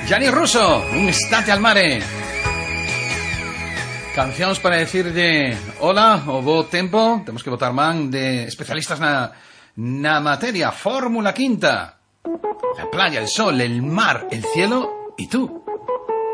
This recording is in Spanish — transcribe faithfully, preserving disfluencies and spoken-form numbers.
Gianni Russo, un estate al mare. Cancións para decirle hola o bo tempo. Temos que botar man de especialistas na, na materia. Fórmula Quinta. La playa, el sol, el mar, el cielo y tú.